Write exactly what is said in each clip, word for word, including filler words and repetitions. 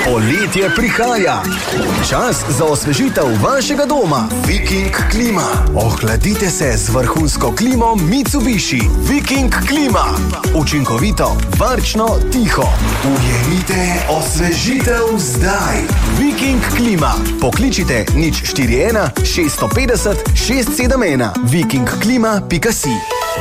Poletje prihaja. Čas za osvežitev vašega doma. Viking Klima. Ohladite se z vrhunsko klimo Mitsubishi. Viking Klima. Učinkovito, varčno, tiho. Ujemite osvežitev zdaj. Viking Klima. Pokličite nič štiri ena šest pet nula šest sedem ena. viking klima pika si.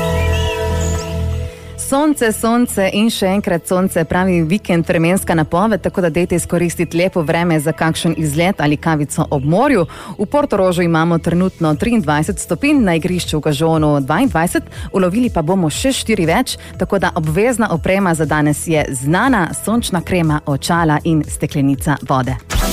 Sonce, sonce in še enkrat sonce, pravi vikend, vremenska napoved, tako da dejte izkoristiti lepo vreme za kakšen izlet ali kavico ob morju. V Portorožu imamo trenutno triindvajset stopinj, na igrišču v Gažonu dvaindvajset, ulovili pa bomo še štiri več, tako da obvezna oprema za danes je znana, sončna krema, očala in steklenica vode.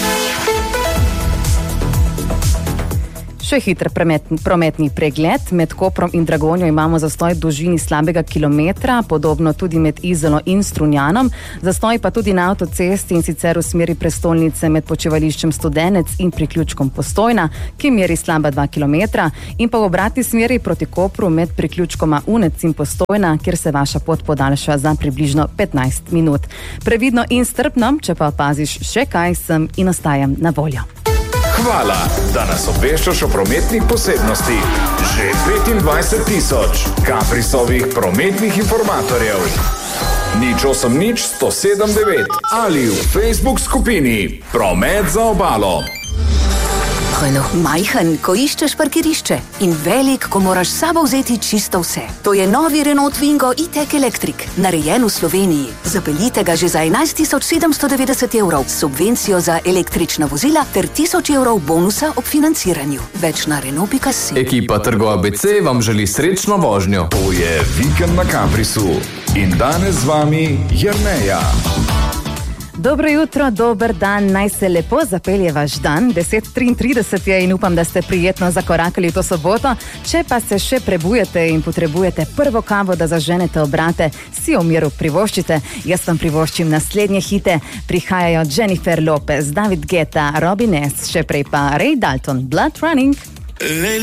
Še hiter prometni, prometni pregled. Med Koprom in Dragonjo imamo zastoj v dolžini slabega kilometra, podobno tudi med Izolo in Strunjanom. Zastoj pa tudi na avtocesti in sicer v smeri prestolnice med počivališčem Studenec in priključkom Postojna, ki meri slaba dva kilometra, in pa v obratni smeri proti Kopru med priključkoma Unec in Postojna, kjer se vaša pot podaljša za približno petnajst minut. Previdno in strpno, če pa opaziš še kaj, sem in ostajam na voljo. Hvala, da nas obveščaš o prometnih posebnostih. Že petindvajset tisoč Caprisovih prometnih informatorjev. nič osem nič sto sedem devet ali v Facebook skupini Promet za obalo. Renault majhen, ko iščeš parkirišče, in velik, ko moraš s sabo vzeti čisto vse. To je novi Renault Twingo e-tech Electric, narejen v Sloveniji. Zapeljite ga že za enajst tisoč sedemsto devetdeset evrov, subvencijo za električna vozila ter tisoč evrov bonusa ob financiranju. Več na Renault pika si. Ekipa Trgo A B C vam želi srečno vožnjo. To je vikend na Caprisu in danes z vami Jerneja. Dobro jutro, dober dan, naj se lepo zapelje vaš dan. deset triintrideset je in upam, da ste prijetno zakorakali to soboto. Če pa se še prebujete in potrebujete prvo kavo, da zaženete obrate, si v miru privoščite. Jaz vam privoščim naslednje hite. Prihajajo Jennifer Lopez, David Guetta, Robin S., še prej pa Ray Dalton, Blood Running.